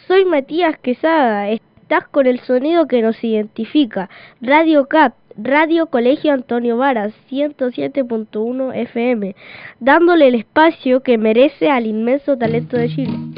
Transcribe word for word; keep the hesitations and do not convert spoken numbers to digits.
soy Matías Quesada, estás con el sonido que nos identifica, Radio C A P, Radio Colegio Antonio Varas, ciento siete punto uno F M, dándole el espacio que merece al inmenso talento de Chile.